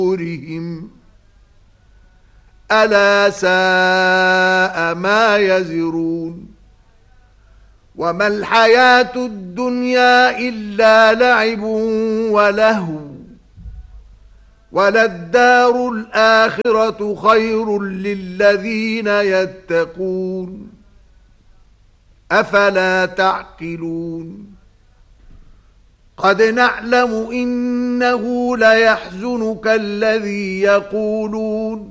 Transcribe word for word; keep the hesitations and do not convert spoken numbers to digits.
صدورهم ألا ساء ما يزرون وما الحياة الدنيا إلا لعب ولهو وللدار الآخرة خير للذين يتقون أفلا تعقلون قد نعلم إنه ليحزنك الذي يقولون